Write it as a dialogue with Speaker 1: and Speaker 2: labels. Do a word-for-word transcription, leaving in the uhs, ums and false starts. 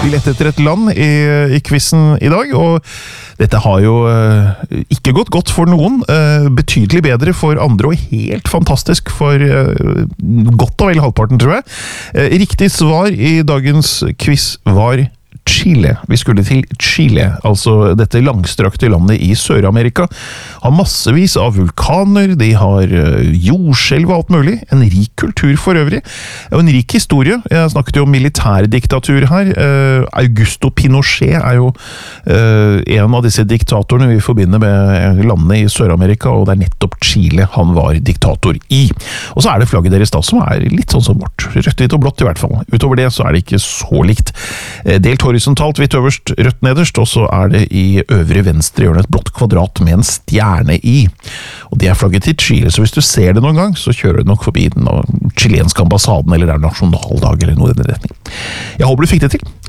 Speaker 1: Vi lette etter et land i, i quizen i dag, og dette har jo uh, ikke gått godt for noen, uh, betydelig bedre for andre, og helt fantastisk for uh, godt og vel halvparten, tror jeg. Uh, riktig svar i dagens quiz var Chile. Vi skulle til Chile, altså dette langstrakte landet i Sør-Amerika. Har massevis av vulkaner, de har jordskjelv og alt mulig, en rik kultur for øvrig, og en rik historie. Jeg snakket jo om militærdiktatur her. Augusto Pinochet er jo en av disse diktatorene vi forbinder med landene i Sør-Amerika, og det er nettopp Chile han var diktator i. Og så er det flagget deres da, som er litt sånn som vårt. Rødt, hvitt og blått i hvert fall. Utover det så er det ikke så likt. Delt horisontalt, hvitt øverst, rødt nederst, og så er det i øvre venstre hjørne et blått kvadrat med en stjerne i. Og det er flagget til Chile, så hvis du ser det noen gang, så kjører du nok forbi den chilenske ambassaden, eller det er nasjonaldag, eller noe i den retning. Jeg håper du fikk det til.